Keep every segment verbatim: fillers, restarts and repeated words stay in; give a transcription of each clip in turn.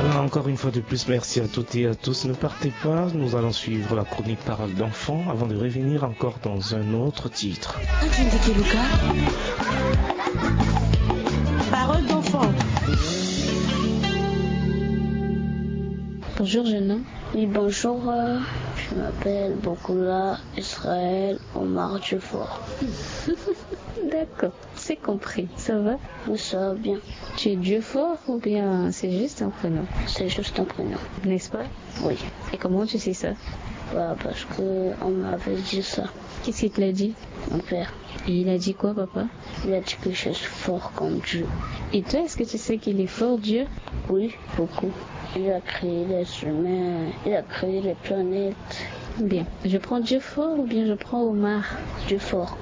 Voilà, encore une fois de plus, merci à toutes et à tous. Ne partez pas, nous allons suivre la chronique Parole d'enfant avant de revenir encore dans un autre titre. Parole d'enfant. Bonjour jeune homme. Oui, bonjour. Euh, je m'appelle Bokoula Israël Omar Dufort. D'accord, c'est compris. Ça va? Oui, ça va bien. Tu es Dufort ou bien c'est juste un prénom? C'est juste un prénom. N'est-ce pas? Oui. Et comment tu sais ça? Bah, parce que on m'avait dit ça. Qu'est-ce qu'il te l'a dit? Mon père. Et il a dit quoi, papa? Il a dit que je suis fort comme Dieu. Et toi, est-ce que tu sais qu'il est fort, Dieu? Oui, beaucoup. Il a créé les humains, il a créé les planètes. Bien. Je prends Dieu fort ou bien je prends Omar? Dieu fort.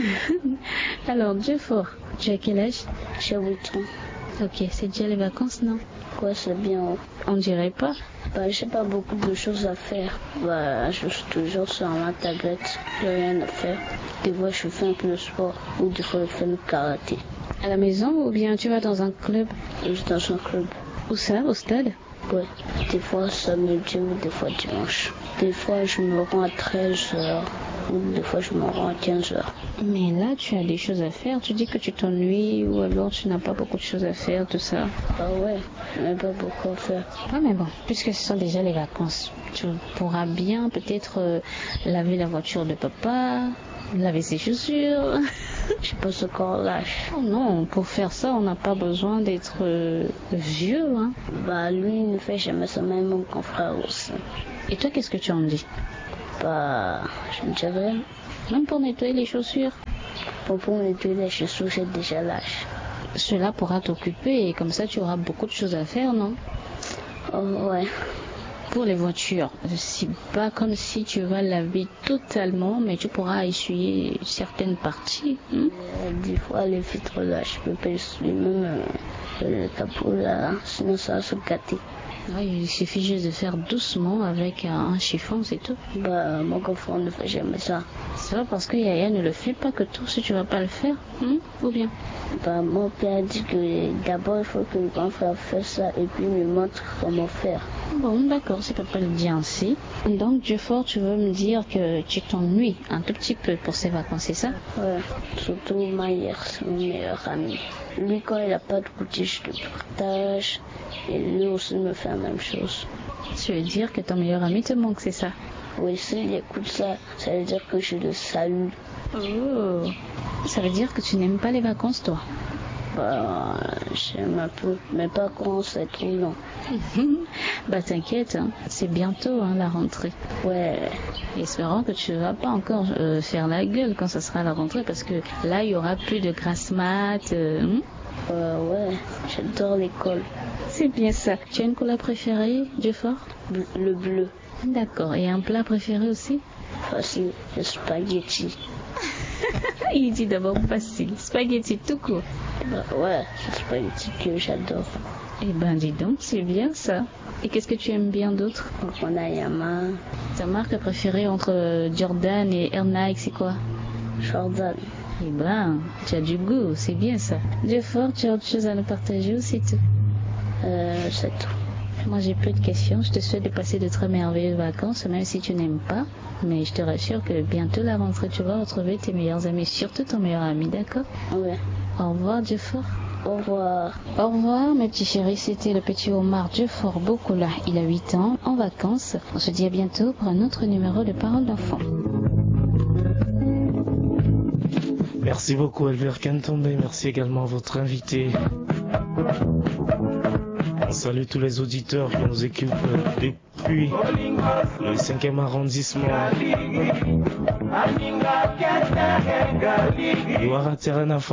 Alors, Dieu fort, tu as quel âge? J'ai huit ans. Ok, c'est déjà les vacances, non? Ouais, c'est bien. On dirait pas. Bah, j'ai pas beaucoup de choses à faire. Bah, je suis toujours sur ma tablette. J'ai rien à faire. Des fois, je fais un peu de sport ou des fois, je fais le karaté. À la maison ou bien tu vas dans un club? Je suis dans un club. Où ça? Au stade? Ouais. Des fois, samedi ou des fois dimanche. Des fois, je me rends à treize heures. Ou des fois, je me rends à quinze heures. Mais là, tu as des choses à faire. Tu dis que tu t'ennuies ou alors tu n'as pas beaucoup de choses à faire, tout ça. Bah ouais, je n'ai pas beaucoup à faire. Ah mais bon, puisque ce sont déjà les vacances, tu pourras bien peut-être euh, laver la voiture de papa, laver ses chaussures. Je suis pas encore lâche. Oh non, pour faire ça, on n'a pas besoin d'être euh, vieux, hein. Bah lui, il ne fait jamais ça, même mon confrère aussi. Et toi, qu'est-ce que tu en dis? Bah, je ne dis rien. Même pour nettoyer les chaussures? Pour, pour nettoyer les chaussures, j'ai déjà lâche. Cela pourra t'occuper et comme ça, tu auras beaucoup de choses à faire, non? Oh ouais. Pour les voitures, c'est pas comme si tu vas laver totalement, mais tu pourras essuyer certaines parties. Hein? Euh, des fois, les vitres là, je peux pas essuyer même euh, le capot là, sinon ça va se gâter. Oui, il suffit juste de faire doucement avec un, un chiffon, c'est tout. Bah, mon confrère ne fait jamais ça. C'est pas parce que Yaya ne le fait pas que toi aussi tu vas pas le faire, hein? Ou bien? Bah, mon père dit que d'abord il faut que le grand frère fasse ça et puis il me montre comment faire. Bon, d'accord, si papa le dit ainsi. Donc, Dieu fort, tu veux me dire que tu t'ennuies un tout petit peu pour ces vacances, c'est ça? Ouais, surtout Maïr, c'est mon meilleur ami. Lui, quand il n'a pas de goûter, je le partage. Et lui aussi me fait la même chose. Tu veux dire que ton meilleur ami te manque, c'est ça? Oui, s'il écoute ça, ça veut dire que je le salue. Oh, ça veut dire que tu n'aimes pas les vacances, toi? Bah, j'aime un peu, mais pas quand c'est trop long. Bah t'inquiète, hein, c'est bientôt hein, la rentrée. Ouais. Espérons que tu ne vas pas encore euh, faire la gueule quand ça sera la rentrée parce que là il y aura plus de grasse mat. Euh, hein? Euh, ouais, j'adore l'école. C'est bien ça. Tu as une couleur préférée, Dieu fort? Le bleu. D'accord. Et un plat préféré aussi? Facile, le spaghetti. Il dit d'abord facile. Spaghetti tout court. Bah ouais, c'est spaghetti que j'adore. Eh ben dis donc, c'est bien ça. Et qu'est-ce que tu aimes bien d'autre? Onayama. Ta marque préférée entre Jordan et Air Nike, c'est quoi? Jordan. Eh ben, tu as du goût, c'est bien ça. Dieu fort, tu as autre chose à nous partager ou c'est tout? Euh, c'est tout. Moi j'ai peu de questions, je te souhaite de passer de très merveilleuses vacances, même si tu n'aimes pas. Mais je te rassure que bientôt la rentrée, tu vas retrouver tes meilleurs amis, surtout ton meilleur ami, d'accord? Ouais. Au revoir, Dieu fort. Au revoir. Au revoir, mes petits chéris, c'était le petit Omar Dieu fort Bokoula. Il a huit ans, en vacances. On se dit à bientôt pour un autre numéro de Parole d'enfant. Merci beaucoup Albert Kantombe, merci également à votre invité. On salue tous les auditeurs qui nous écoutent depuis le cinquième arrondissement. Loire-Atlantique.